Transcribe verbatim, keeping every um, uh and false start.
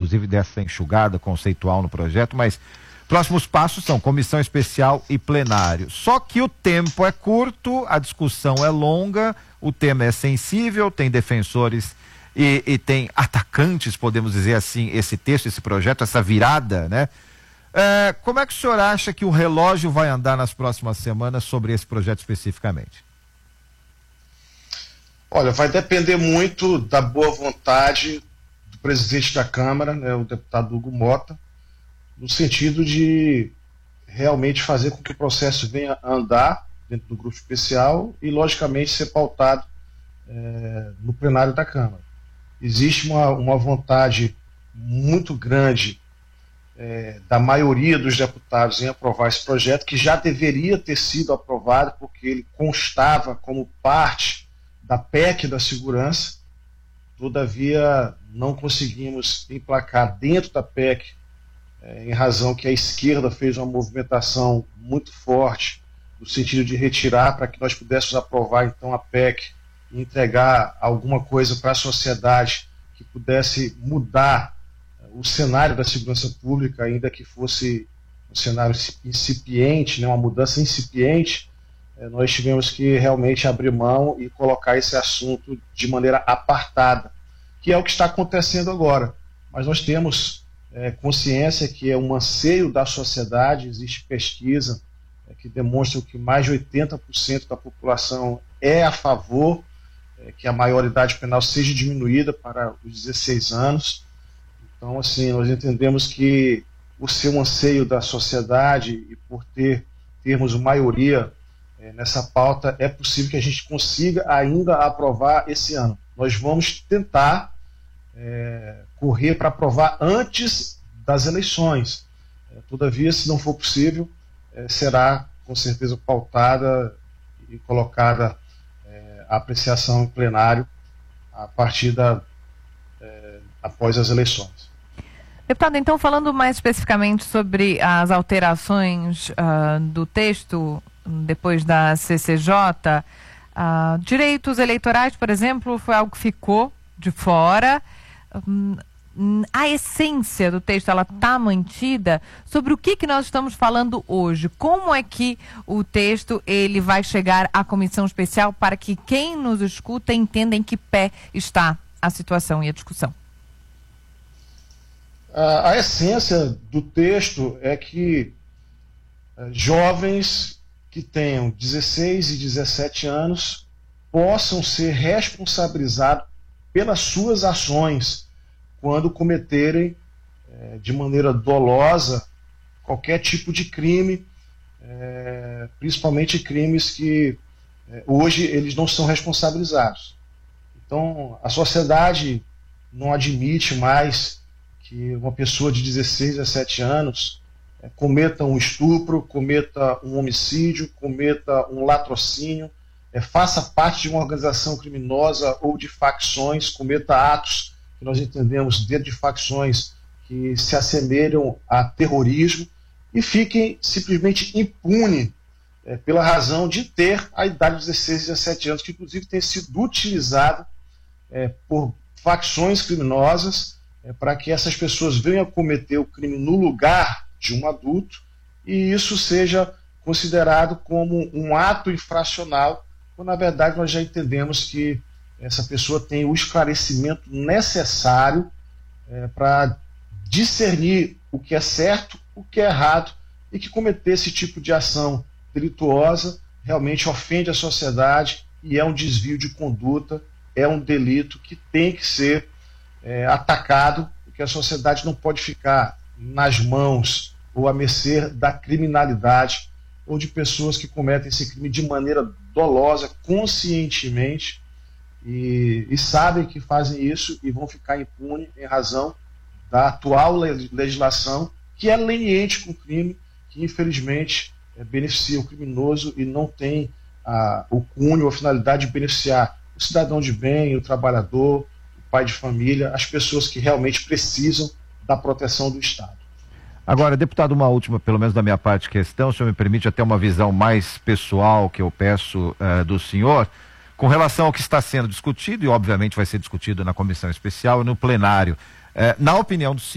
inclusive dessa enxugada conceitual no projeto, mas próximos passos são comissão especial e plenário. Só que o tempo é curto, a discussão é longa, o tema é sensível, tem defensores e, e tem atacantes, podemos dizer assim, esse texto, esse projeto, essa virada, né? É, como é que o senhor acha que o relógio vai andar nas próximas semanas sobre esse projeto especificamente? Olha, vai depender muito da boa vontade do presidente da Câmara, né, o deputado Hugo Mota, no sentido de realmente fazer com que o processo venha a andar dentro do grupo especial e, logicamente, ser pautado é, no plenário da Câmara. Existe uma, uma vontade muito grande é, da maioria dos deputados em aprovar esse projeto, que já deveria ter sido aprovado, porque ele constava como parte da P E C da segurança. Todavia, não conseguimos emplacar dentro da P E C, é, em razão que a esquerda fez uma movimentação muito forte no sentido de retirar para que nós pudéssemos aprovar então a P E C e entregar alguma coisa para a sociedade que pudesse mudar o cenário da segurança pública, ainda que fosse um cenário incipiente, né, uma mudança incipiente. É, nós tivemos que realmente abrir mão e colocar esse assunto de maneira apartada, que é o que está acontecendo agora. Mas nós temos é, consciência que é um anseio da sociedade, existe pesquisa é, que demonstra que mais de oitenta por cento da população é a favor é, que a maioridade penal seja diminuída para os dezesseis anos. Então, assim, nós entendemos que, por ser um anseio da sociedade e por ter, termos maioria é, nessa pauta, é possível que a gente consiga ainda aprovar esse ano. Nós vamos tentar é, correr para aprovar antes das eleições. É, todavia, se não for possível, é, será com certeza pautada e colocada é, a apreciação em plenário a partir da é, após as eleições. Deputado, então, falando mais especificamente sobre as alterações uh, do texto depois da C C J, uh, direitos eleitorais, por exemplo, foi algo que ficou de fora. Um, a essência do texto, ela está mantida. Sobre o que, que nós estamos falando hoje? Como é que o texto ele vai chegar à comissão especial para que quem nos escuta entenda em que pé está a situação e a discussão? A, a essência do texto é que uh, jovens que tenham dezesseis e dezessete anos possam ser responsabilizados pelas suas ações quando cometerem é, de maneira dolosa qualquer tipo de crime, é, principalmente crimes que é, hoje eles não são responsabilizados. Então, a sociedade não admite mais que uma pessoa de dezesseis, dezessete anos é, cometa um estupro, cometa um homicídio, cometa um latrocínio, é, faça parte de uma organização criminosa ou de facções, cometa atos que nós entendemos dentro de facções que se assemelham a terrorismo e fiquem simplesmente impunes é, pela razão de ter a idade de dezesseis, dezessete anos, que inclusive tem sido utilizada é, por facções criminosas é, para que essas pessoas venham a cometer o crime no lugar de um adulto e isso seja considerado como um ato infracional, quando na verdade nós já entendemos que essa pessoa tem o esclarecimento necessário é, para discernir o que é certo, o que é errado, e que cometer esse tipo de ação delituosa realmente ofende a sociedade e é um desvio de conduta, é um delito que tem que ser é, atacado, porque a sociedade não pode ficar nas mãos ou à mercê da criminalidade ou de pessoas que cometem esse crime de maneira dolosa, conscientemente, E, e sabem que fazem isso e vão ficar impunes em razão da atual legislação, que é leniente com o crime, que infelizmente é, beneficia o criminoso e não tem a, o cunho ou a finalidade de beneficiar o cidadão de bem, o trabalhador, o pai de família, as pessoas que realmente precisam da proteção do Estado. Agora, deputado, uma última, pelo menos da minha parte, questão, o senhor me permite até uma visão mais pessoal que eu peço uh, do senhor, com relação ao que está sendo discutido, e obviamente vai ser discutido na comissão especial e no plenário. Eh, na opinião do senhor,